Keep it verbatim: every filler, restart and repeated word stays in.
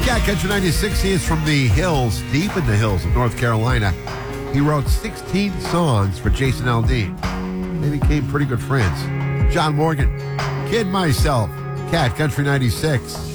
Cat Country ninety-six, he is from the hills, deep in the hills of North Carolina. He wrote sixteen songs for Jason Aldean. They became pretty good friends. John Morgan, Kid Myself, Cat Country ninety-six.